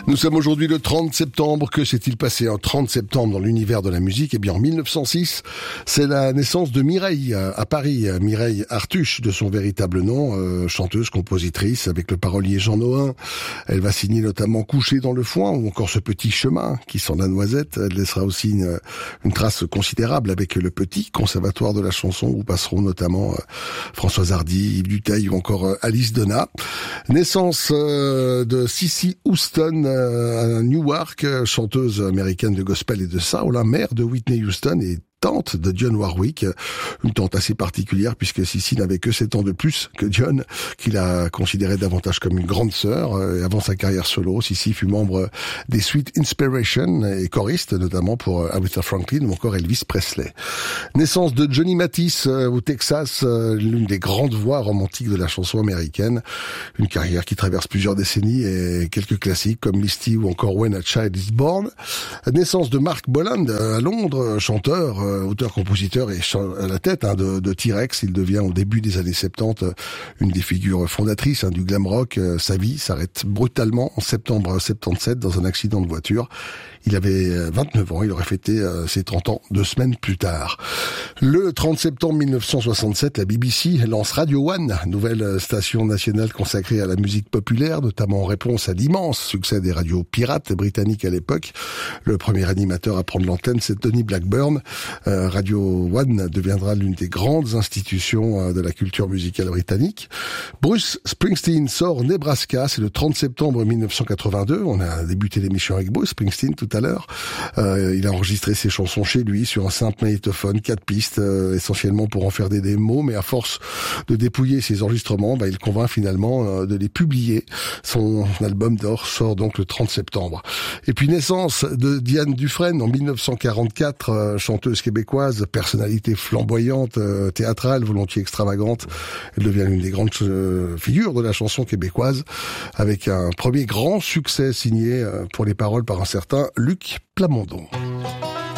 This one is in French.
Nous sommes aujourd'hui le 30 septembre. Que s'est-il passé en 30 septembre dans l'univers de la musique? Eh bien, en 1906, c'est la naissance de Mireille à Paris. Mireille Artuche, de son véritable nom, chanteuse, compositrice, avec le parolier Jean Nohain. Elle va signer notamment Coucher dans le foin ou encore Ce petit chemin qui sent la noisette. Elle laissera aussi une trace considérable avec le Petit Conservatoire de la chanson où passeront notamment Françoise Hardy, Yves Duteil ou encore Alice Donna. Naissance de Cissy Houston à Newark, chanteuse américaine de gospel et de soul, mère de Whitney Houston et tante de Dionne Warwick, une tante assez particulière puisque Cissy n'avait que 7 ans de plus que Dionne, qu'il a considéré davantage comme une grande sœur. Avant sa carrière solo, Cissy fut membre des Sweet Inspiration et choriste notamment pour Aretha Franklin ou encore Elvis Presley. Naissance de Johnny Mathis au Texas, l'une des grandes voix romantiques de la chanson américaine. Une carrière qui traverse plusieurs décennies et quelques classiques comme Misty ou encore When a Child is Born. Naissance de Mark Boland à Londres, chanteur, auteur-compositeur et à la tête de T-Rex. Il devient au début des années 70 une des figures fondatrices du glam rock. Sa vie s'arrête brutalement en septembre 77 dans un accident de voiture. Il avait 29 ans, il aurait fêté ses 30 ans 2 semaines plus tard. Le 30 septembre 1967, la BBC lance Radio One, nouvelle station nationale consacrée à la musique populaire, notamment en réponse à l'immense succès des radios pirates britanniques à l'époque. Le premier animateur à prendre l'antenne, c'est Tony Blackburn. Radio One deviendra l'une des grandes institutions de la culture musicale britannique. Bruce Springsteen sort Nebraska, c'est le 30 septembre 1982. On a débuté l'émission avec Bruce Springsteen tout à l'heure. Il a enregistré ses chansons chez lui sur un simple magnétophone, 4 pistes, essentiellement pour en faire des démos, mais à force de dépouiller ses enregistrements, il convainc finalement de les publier. Son album d'or sort donc le 30 septembre. Et puis naissance de Diane Dufresne en 1944, chanteuse québécoise, personnalité flamboyante, théâtrale, volontiers extravagante. Elle devient l'une des grandes figures de la chanson québécoise, avec un premier grand succès signé pour les paroles par un certain Luc Plamondon.